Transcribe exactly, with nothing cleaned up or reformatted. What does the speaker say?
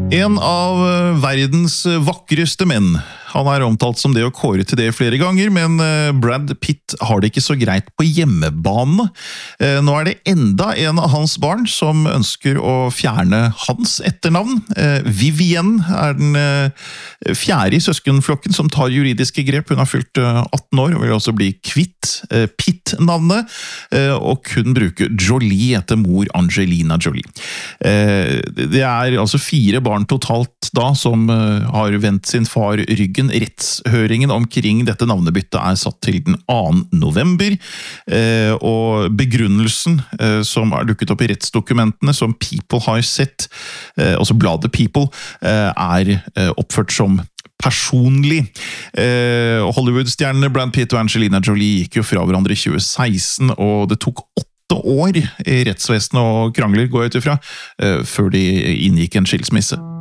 En av verdens vakreste menn. Han er omtalt som det og kåret til det flere ganger, men Brad Pitt har det ikke så greit på hjemmebane. Nå er det enda en av hans barn som ønsker å fjerne hans etternavn. Vivienne er den fjerde i søskenflokken som tar juridiske grep. Hun har fylt atten år og vil også bli kvitt Pitt-navnet, og kun bruke Jolie etter mor Angelina Jolie. Det er altså fire barn totalt da som har vendt sin far ryggen. Rettshøringen omkring dette navnebyttet er satt til den andre november, og begrunnelsen som er dukket opp i rettsdokumentene som People har sett, altså bladet People, er oppført som personlig. Hollywood-stjernene Brad Pitt og Angelina Jolie gikk jo fra hverandre i tjue seksten, og det tok åtte år i rettsvesenet og krangler, går jeg ut ifra, før de inngikk en skilsmisse.